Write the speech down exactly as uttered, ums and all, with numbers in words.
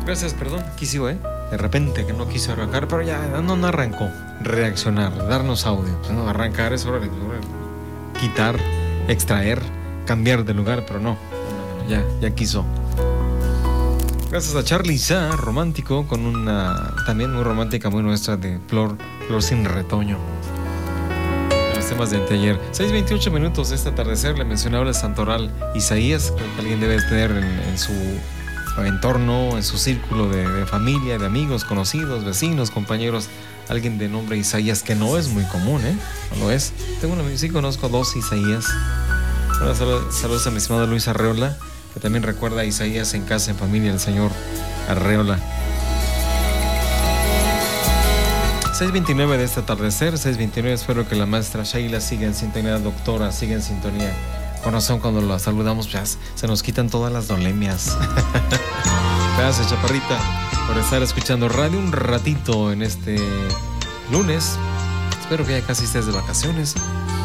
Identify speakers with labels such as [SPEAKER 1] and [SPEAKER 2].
[SPEAKER 1] Gracias, perdón. Aquí sigo, ¿eh? De repente que no quiso arrancar, pero ya no, no arrancó. Reaccionar, darnos audio. No, arrancar es hora de quitar, extraer, cambiar de lugar, pero no. no, no ya, ya quiso. Gracias a Charlie Sa, romántico, con una también muy romántica, muy nuestra de Flor, Flor sin retoño. Los temas de anteayer. seis veintiocho minutos de este atardecer, le mencionaba el santoral Isaías, creo que alguien debe tener en, en su entorno, en su círculo de, de familia, de amigos, conocidos, vecinos, compañeros, alguien de nombre Isaías, que no es muy común, ¿eh? No lo es. Tengo una, sí conozco dos Isaías. Bueno, saludos, saludos a mi estimado Luis Arreola, que también recuerda a Isaías en casa, en familia, el señor Arreola. seis veintinueve de este atardecer, seis veintinueve, espero que la maestra Sheila siga en sintonía, doctora, siga en sintonía. Con razón, cuando la saludamos, ya se nos quitan todas las dolemias. Gracias, chaparrita, por estar escuchando radio un ratito en este lunes. Espero que ya casi estés de vacaciones.